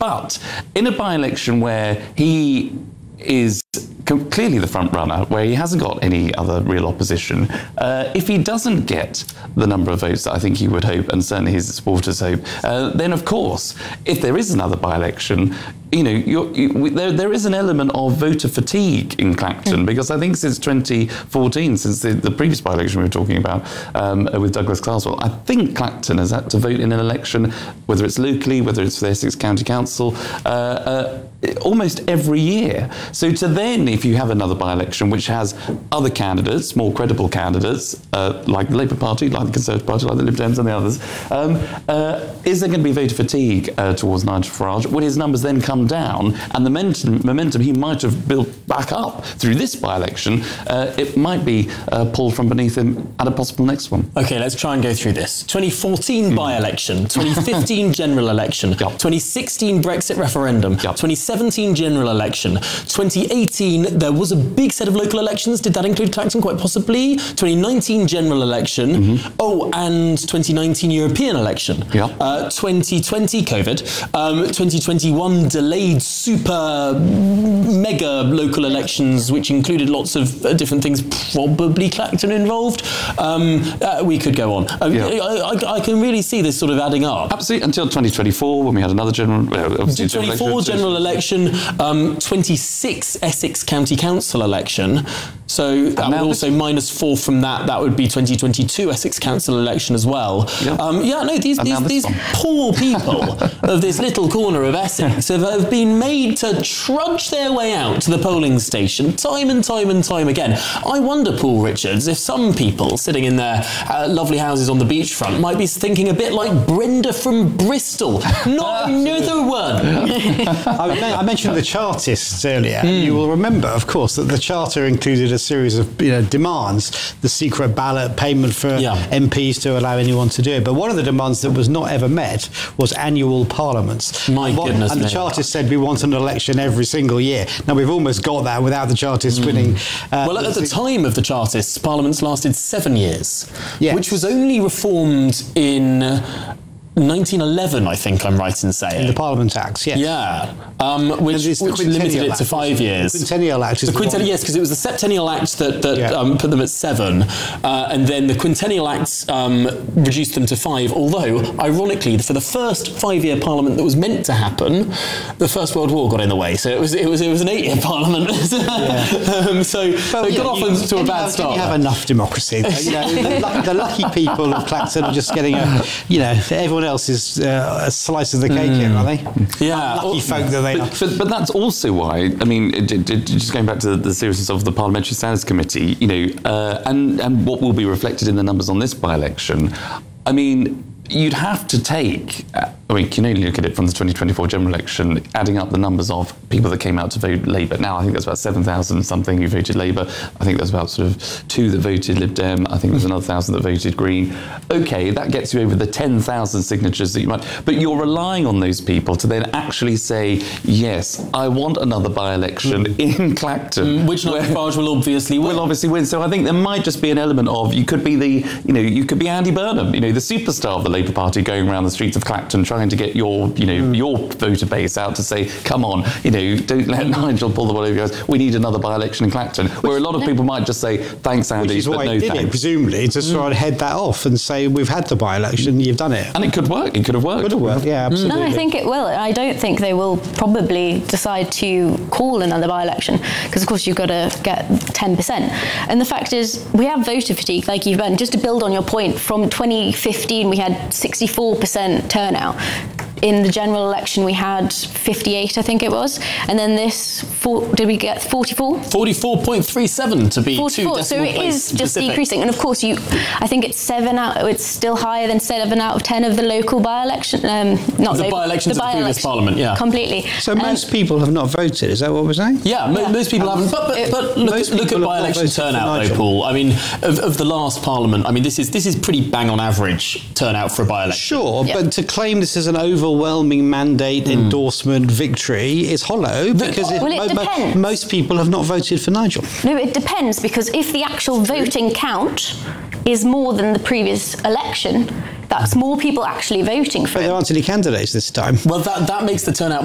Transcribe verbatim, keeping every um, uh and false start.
But in a by-election where he is clearly the front runner, where he hasn't got any other real opposition, uh, if he doesn't get the number of votes that I think he would hope, and certainly his supporters hope, uh, then of course, if there is another by-election, you know, you're, you, there, there is an element of voter fatigue in Clacton, mm. because I think since twenty fourteen, since the, the previous by-election we were talking about um, with Douglas Carswell, I think Clacton has had to vote in an election, whether it's locally, whether it's for the Essex County Council, uh, uh, almost every year. So to then, if you have another by-election which has other candidates, more credible candidates, uh, like the Labour Party, like the Conservative Party, like the Lib Dems and the others, um, uh, is there going to be voter fatigue uh, towards Nigel Farage? Will his numbers then come down, and the momentum, momentum he might have built back up through this by-election, uh, it might be uh, pulled from beneath him at a possible next one? OK, let's try and go through this. twenty fourteen mm. by-election, twenty fifteen general election, yep. twenty sixteen Brexit referendum, yep. twenty seventeen general election, twenty eighteen there was a big set of local elections. Did that include Clacton? Quite possibly. twenty nineteen general election. Mm-hmm. Oh, and twenty nineteen European election. Yep. Uh, twenty twenty COVID. Um, twenty twenty-one delayed super mega local elections, which included lots of uh, different things, probably Clacton involved. Um, uh, we could go on. Uh, yeah. I, I, I can really see this sort of adding up. Absolutely, until twenty twenty-four, when we had another general, uh, twenty-four general election, um, twenty-six Essex County Council election. So that would also minus four from that. That would be twenty twenty-two Essex Council election as well. Yep. Um, yeah, no, these these, these poor people of this little corner of Essex have, have been made to trudge their way out to the polling station time and time and time again. I wonder, Paul Richards, if some people sitting in their uh, lovely houses on the beachfront might be thinking a bit like Brenda from Bristol. Not another one. I, I mentioned the Chartists earlier. Mm. You will remember, of course, that the Charter included a series of you know, demands, the secret ballot, payment for yeah. M Ps to allow anyone to do it. But one of the demands that was not ever met was annual parliaments. My and what, goodness And the Chartists said we want an election every single year. Now, we've almost got that without the Chartists mm. winning. Uh, well, at the time of the Chartists, parliaments lasted seven years, yes. which was only reformed in nineteen eleven, I think I'm right in saying. In the Parliament Acts, yes. Yeah, um, which, which limited it to five years. The Quintennial Act is the Quintennial, yes, because it was the Septennial Act that, that yeah. um, put them at seven, uh, and then the Quintennial Act um, reduced them to five, although, ironically, for the first five-year Parliament that was meant to happen, the First World War got in the way, so it was it was, it was an eight-year Parliament. yeah. um, so well, it got off you, to a bad have, start. You have enough democracy. you know, the, the lucky people of Clacton are just getting a, you know, everyone else is uh, a slice of the cake mm. here, are they? Yeah. Lucky folk that they but, are. But, but that's also why, I mean, it, it, it, just going back to the, the seriousness of the Parliamentary Standards Committee, you know, uh, and, and what will be reflected in the numbers on this by-election, I mean, you'd have to take, I mean, you can only look at it from the twenty twenty-four general election, adding up the numbers of people that came out to vote Labour. Now, I think there's about seven thousand something who voted Labour. I think there's about sort of two that voted Lib Dem. I think there's another thousand that voted Green. OK, that gets you over the ten thousand signatures that you might... But you're relying on those people to then actually say, yes, I want another by-election mm. in Clacton. Mm, which Nigel Farage will obviously win. Will obviously win. So I think there might just be an element of, you could be the, you know, you could be Andy Burnham, you know, the superstar of the Labour Party going around the streets of Clacton trying to get your, you know, mm. your voter base out to say, come on, you know, don't let Nigel pull the wool over your eyes. We need another by-election in Clacton. Which, where a lot of people might just say, thanks, Andy, Which is but why no he did thanks. It, presumably, to try and head that off and say, we've had the by-election, you've done it. And it could work. It could have worked. Could have worked, yeah, absolutely. No, I think it will. I don't think they will probably decide to call another by-election because, of course, you've got to get ten percent. And the fact is, we have voter fatigue, like you've done. Just to build on your point, from twenty fifteen, we had sixty-four percent turnout. In the general election, we had fifty-eight, I think it was. And then this, four, did we get forty-four? forty-four point three seven to be forty-four. two So decimal it place is just specific. decreasing. And of course, you, I think it's seven out, it's still higher than seven out of ten of the local by-election. Um, not the local, by-elections the of the previous parliament, yeah. Completely. So um, most people have not voted, is that what we're saying? Yeah, yeah. most people haven't. But, but, but look, Most look at people have by-election not voted for turnout, though, Nigel. Paul. I mean, of, of the last parliament, I mean, this is this is pretty bang on average turnout for a by-election. Sure, Yeah. but to claim this is an overwhelming mandate, mm. endorsement, victory is hollow because Well, if it mo- depends. most people have not voted for Nigel. No, it depends, because if the actual voting count is more than the previous election, that's more people actually voting for But him. there aren't any candidates this time. Well, that, that makes the turnout